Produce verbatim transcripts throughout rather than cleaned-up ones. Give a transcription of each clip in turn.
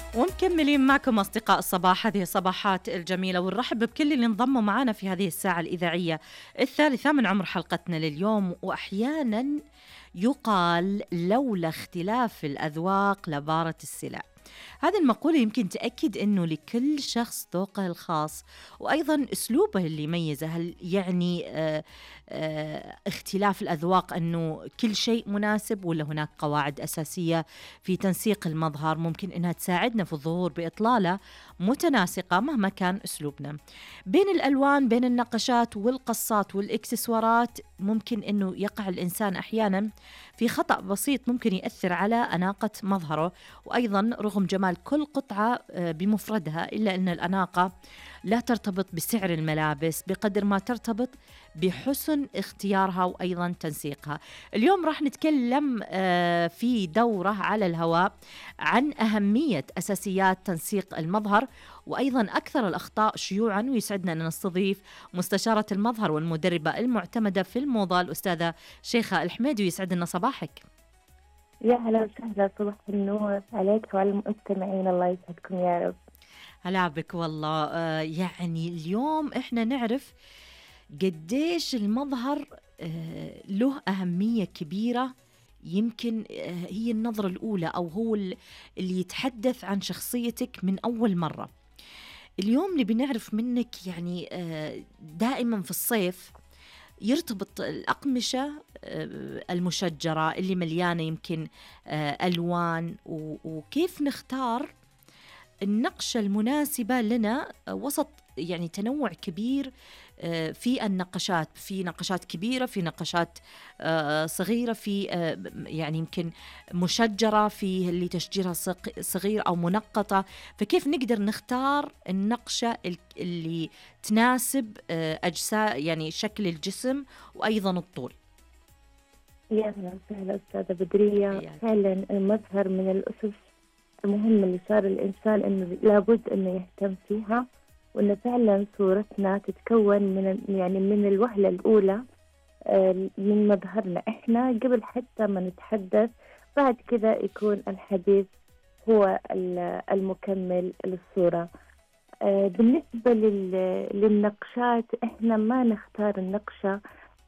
ومكملين معكم أصدقاء الصباح، هذه الصباحات الجميلة، ونرحب بكل اللي انضموا معنا في هذه الساعة الإذاعية الثالثة من عمر حلقتنا لليوم. وأحيانا يقال لولا اختلاف الأذواق لبارت السلع. هذه المقولة يمكن تأكد أنه لكل شخص ذوقه الخاص وأيضا أسلوبه اللي يميزه. هل يعني آه آه اختلاف الأذواق أنه كل شيء مناسب، ولا هناك قواعد أساسية في تنسيق المظهر ممكن أنها تساعدنا في الظهور بإطلالة متناسقة مهما كان أسلوبنا؟ بين الألوان، بين النقشات والقصات والإكسسوارات، ممكن أنه يقع الإنسان أحيانا في خطأ بسيط ممكن يأثر على أناقة مظهره. وأيضا رغم جمال كل قطعة بمفردها، إلا أن الأناقة لا ترتبط بسعر الملابس بقدر ما ترتبط بحسن اختيارها وأيضا تنسيقها. اليوم راح نتكلم في دورة على الهواء عن أهمية أساسيات تنسيق المظهر وأيضا أكثر الأخطاء شيوعا، ويسعدنا أن نستضيف مستشارة المظهر والمدربة المعتمدة في الموضة الأستاذة شيخة الحميدي. ويسعدنا صباحك. يا هلا وسهلا، صباح النور عليك وعلى المستمعين، الله يسعدكم يا رب. هلا بك والله. آه يعني اليوم احنا نعرف قديش المظهر آه له أهمية كبيرة. يمكن آه هي النظرة الأولى، أو هو اللي يتحدث عن شخصيتك من أول مرة. اليوم نبي نعرف منك يعني آه دائما في الصيف يرتبط الأقمشة المشجرة اللي مليانة يمكن ألوان، وكيف نختار النقشة المناسبة لنا وسط يعني تنوع كبير في النقشات. في نقشات كبيرة، في نقشات صغيرة، في يعني يمكن مشجرة، في اللي تشجيرها صغير أو منقطة. فكيف نقدر نختار النقشة اللي تناسب أجساء يعني شكل الجسم وأيضا الطول؟ يا أهلا وسهلا أستاذة بدرية. فعلا المظهر من الأسس المهمة اللي صار الإنسان إنه لابد إنه يهتم فيها، وإن فعلا صورتنا تتكون من يعني من الوهلة الأولى من مظهرنا إحنا قبل حتى ما نتحدث. بعد كذا يكون الحديث هو المكمل للصورة. بالنسبة للنقشات، إحنا ما نختار النقشة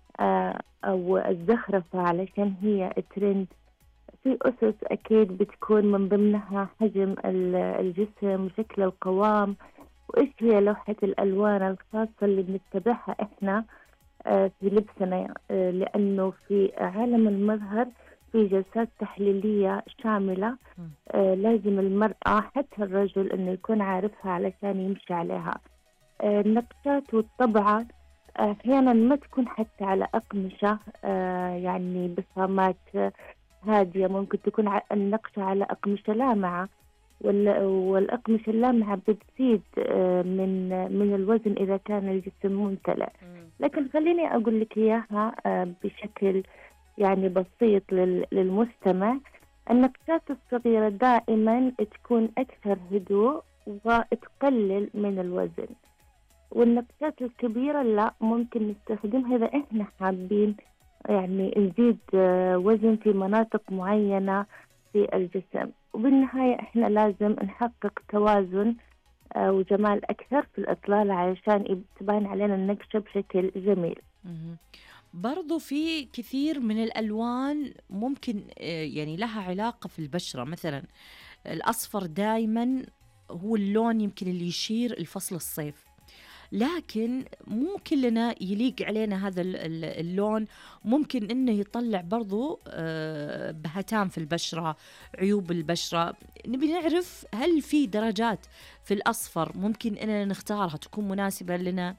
أو الزخرفة علشان هي الترند. في أسس أكيد بتكون من ضمنها حجم الجسم وشكل القوام، وإيش هي لوحة الألوان الخاصة اللي بنتبعها إحنا في لبسنا، لأنه في عالم المظهر في جلسات تحليلية شاملة لازم المرأة حتى الرجل إنه يكون عارفها علشان يمشي عليها. النقشات والطبعة أحيانا ما تكون حتى على أقمشة يعني بصامات هادية، ممكن تكون النقشة على أقمشة لامعة، والأقمشة اللامعة بتزيد من من الوزن إذا كان الجسم ممتلئ. لكن خليني أقول لك إياها بشكل يعني بسيط للمستمع. النقشات الصغيرة دائما تكون أكثر هدوء وتقلل من الوزن، والنقشات الكبيرة لا، ممكن نستخدمها إذا إحنا حابين يعني نزيد وزن في مناطق معينة في الجسم. وبالنهاية إحنا لازم نحقق توازن وجمال أكثر في الإطلالة علشان تبان علينا النقشة بشكل جميل. برضو في كثير من الألوان ممكن يعني لها علاقة في البشرة. مثلا الأصفر دائما هو اللون يمكن اللي يشير الفصل الصيف، لكن مو كلنا يليق علينا هذا اللون. ممكن إنه يطلع برضو بهتان في البشرة، عيوب البشرة. نبي نعرف هل في درجات في الأصفر ممكن إننا نختارها تكون مناسبة لنا؟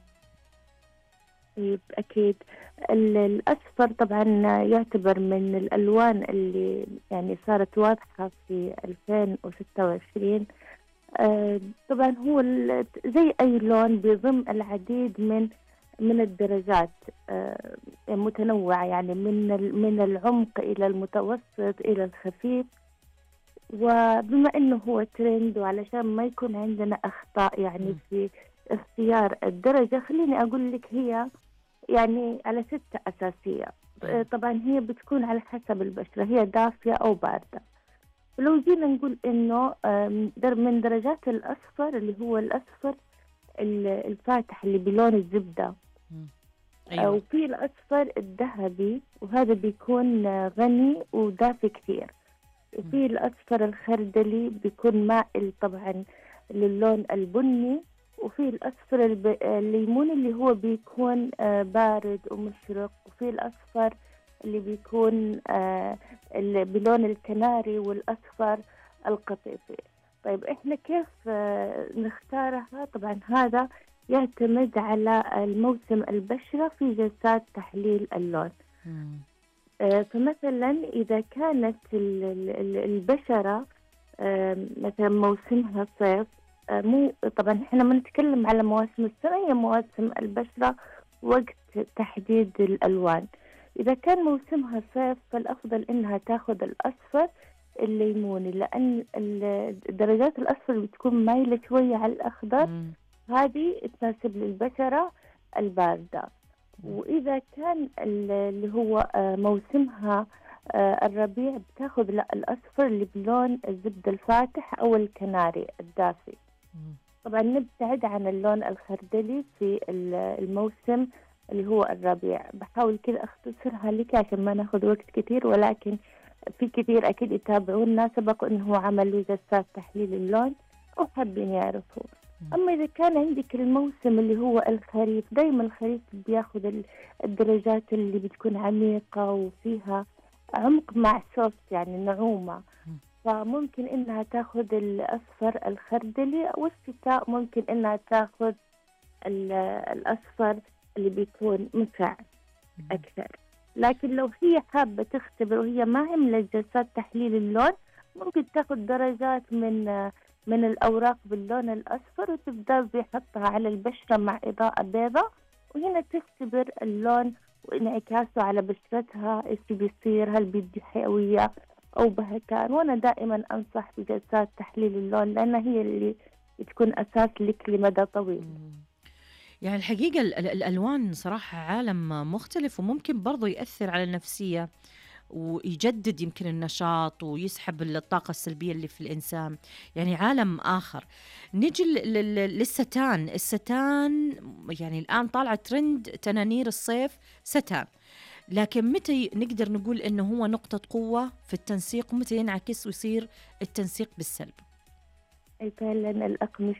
أكيد الأصفر طبعا يعتبر من الألوان اللي يعني صارت واضحة في ألفين وستة وعشرين. آه طبعا هو زي أي لون بيضم العديد من من الدرجات آه متنوعة، يعني من من العمق إلى المتوسط إلى الخفيف. وبما إنه هو ترند وعلشان ما يكون عندنا أخطاء يعني في اختيار الدرجة، خليني أقول لك هي يعني على ستة أساسية. آه طبعا هي بتكون على حسب البشرة، هي دافية أو باردة. لو جينا نقول إنه آم، در من درجات الأصفر اللي هو الأصفر ال- الفاتح اللي بلون الزبدة، مم. أو أيوة. في الأصفر الذهبي وهذا بيكون آه، غني ودافي كثير، مم. وفي الأصفر الخردلي بيكون مائل طبعا للون البني، وفي الأصفر الب- الليموني اللي هو بيكون آه، بارد ومشرق، وفي الأصفر اللي بيكون آه، اللي بلون الكناري والأصفر القطيفي. طيب إحنا كيف آه، نختارها؟ طبعا هذا يعتمد على الموسم البشرة في جلسات تحليل اللون. مم. آه، فمثلا إذا كانت ال- ال- البشرة آه، مثلا موسمها صيف، آه، مو طبعا احنا ما نتكلم على مواسم السنة، هي مواسم البشرة وقت تحديد الألوان. إذا كان موسمها صيف فالأفضل إنها تاخذ الأصفر الليموني، لأن ال- درجات الأصفر بتكون مايلة شوية على الأخضر، مم. هذه تناسب للبشرة الباردة. وإذا كان ال- اللي هو آه، موسمها آه، الربيع، بتاخذ لا الأصفر اللي بلون الزبدة الفاتح أو الكناري الدافي. مم. طبعا نبتعد عن اللون الخردلي في ال- الموسم اللي هو الربيع. بحاول كذا أختصرها لك عشان ما ناخذ وقت كثير، ولكن في كثير أكيد يتابعونا سبق إنه عملوا جلسات تحليل اللون أو حابين يعرفوا. أما إذا كان عندك الموسم اللي هو الخريف، دايما الخريف بياخذ ال- الدرجات اللي بتكون عميقة وفيها عمق مع سوفت يعني نعومة، فممكن إنها تاخذ الأصفر الخردلي، والشتاء ممكن إنها تاخذ ال- الأصفر اللي بيكون مفعم أكثر. لكن لو هي حابة تختبر وهي ما عملت جلسات تحليل اللون، ممكن تاخذ درجات من من الأوراق باللون الأصفر وتبدأ بحطها على البشرة مع إضاءة بيضاء، وهنا تختبر اللون وانعكاسه على بشرتها إيش بيصير، هل بيدي حيوية أو بهتان. وأنا دائما أنصح بجلسات تحليل اللون لأنها هي اللي تكون أساس لك لمدى طويل. مم. يعني الحقيقة ال- ال- الألوان صراحة عالم مختلف، وممكن برضو يأثر على النفسية ويجدد يمكن النشاط ويسحب الطاقة السلبية اللي في الإنسان، يعني عالم آخر. نجي لل- لل- للستان. الستان يعني الآن طالع ترند تنانير الصيف ستان، لكن متى نقدر نقول إنه هو نقطة قوة في التنسيق، ومتى ينعكس ويصير التنسيق بالسلب؟ أي فعلا الأقمشة